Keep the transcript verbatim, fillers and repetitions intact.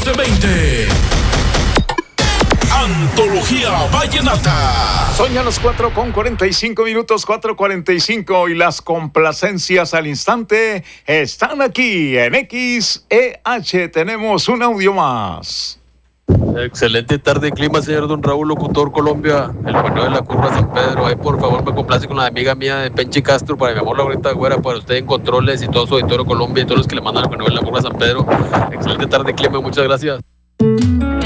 doce veinte. Antología Vallenata. Son ya los cuatro con cuarenta y cinco minutos, cuatro cuarenta y cinco, y las complacencias al instante están aquí en X E H. Tenemos un audio más. Excelente tarde, clima, señor Don Raúl, locutor Colombia, el paneo de la curva San Pedro. Ahí por favor me complace con la amiga mía de Penchi Castro, para mi amor Laurita Güera, para usted en controles y todo su auditorio Colombia y todos los que le mandan el paneo de la curva San Pedro. Excelente tarde, clima, muchas gracias.